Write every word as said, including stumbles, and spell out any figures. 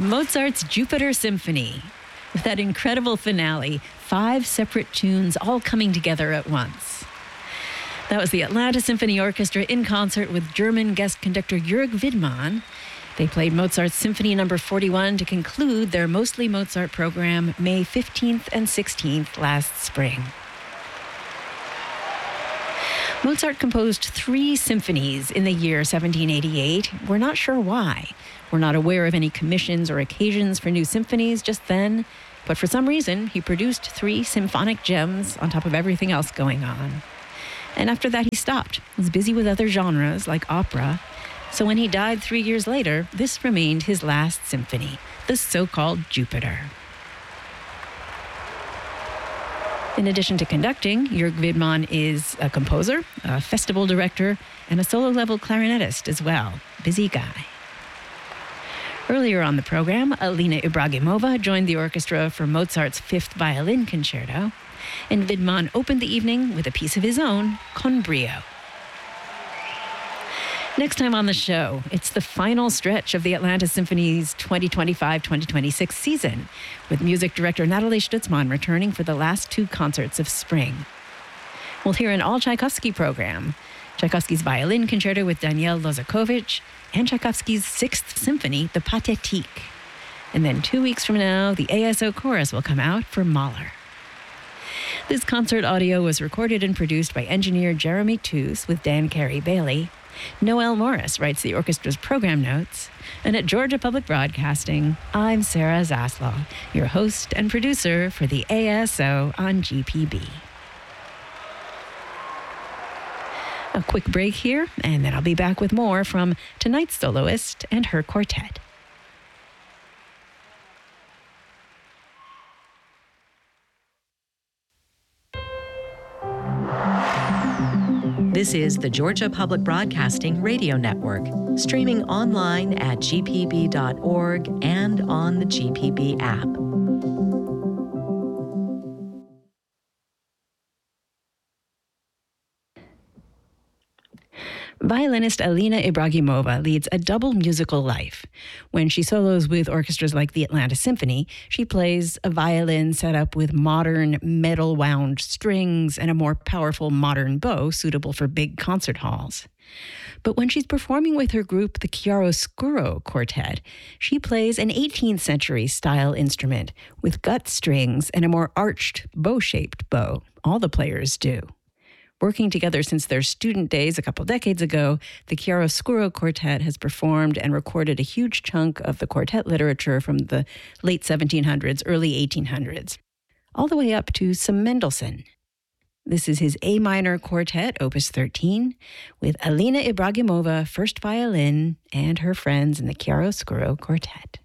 Mozart's Jupiter Symphony. With that incredible finale, five separate tunes all coming together at once. That was the Atlanta Symphony Orchestra in concert with German guest conductor Jörg Widmann. They played Mozart's Symphony number forty-one to conclude their Mostly Mozart program May fifteenth and sixteenth last spring. Mozart composed three symphonies in the year seventeen eighty-eight. We're not sure why. We're not aware of any commissions or occasions for new symphonies just then, but for some reason, he produced three symphonic gems on top of everything else going on. And after that, he stopped. He was busy with other genres like opera. So when he died three years later, this remained his last symphony, the so-called Jupiter. In addition to conducting, Jörg Widmann is a composer, a festival director, and a solo-level clarinetist as well. Busy guy. Earlier on the program, Alina Ibragimova joined the orchestra for Mozart's Fifth Violin Concerto, and Widmann opened the evening with a piece of his own, Con Brio. Next time on the show, it's the final stretch of the Atlanta Symphony's twenty twenty-five twenty twenty-six season, with music director Natalie Stutzmann returning for the last two concerts of spring. We'll hear an all-Tchaikovsky program, Tchaikovsky's Violin Concerto with Daniel Lozakovich, and Tchaikovsky's Sixth Symphony, the Pathétique. And then two weeks from now, the A S O Chorus will come out for Mahler. This concert audio was recorded and produced by engineer Jeremy Toos with Dan Carey-Bailey. Noel Morris writes the orchestra's program notes. And at Georgia Public Broadcasting, I'm Sarah Zaslow, your host and producer for the A S O on G P B. A quick break here, and then I'll be back with more from tonight's soloist and her quartet. This is the Georgia Public Broadcasting Radio Network, streaming online at g p b dot org and on the G P B app. Violinist Alina Ibragimova leads a double musical life. When she solos with orchestras like the Atlanta Symphony, she plays a violin set up with modern metal-wound strings and a more powerful modern bow suitable for big concert halls. But when she's performing with her group, the Chiaroscuro Quartet, she plays an eighteenth century style instrument with gut strings and a more arched, bow-shaped bow. All the players do. Working together since their student days a couple decades ago, the Chiaroscuro Quartet has performed and recorded a huge chunk of the quartet literature from the late seventeen hundreds, early eighteen hundreds, all the way up to some Mendelssohn. This is his A minor quartet, Opus thirteen, with Alina Ibragimova, first violin, and her friends in the Chiaroscuro Quartet.